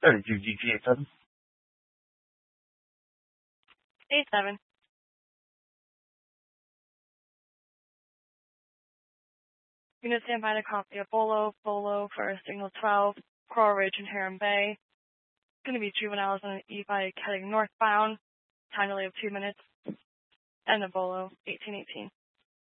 32 GT87. 87. Unit stand by to copy a Bolo for signal 12, Coral Ridge and Heron Bay. It's going to be juveniles on an e-bike heading northbound. Time delay of 2 minutes. And a Bolo, 1818.